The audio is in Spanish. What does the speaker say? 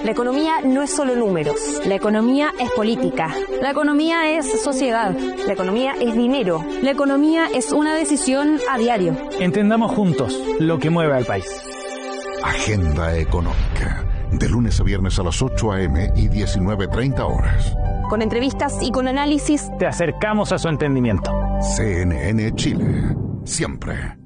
La economía no es solo números. La economía es política. La economía es sociedad. La economía es dinero. La economía es una decisión a diario. Entendamos juntos lo que mueve al país. Agenda Económica. De lunes a viernes a las 8 a.m. y 19:30 horas. Con entrevistas y con análisis. Te acercamos a su entendimiento. CNN Chile. Siempre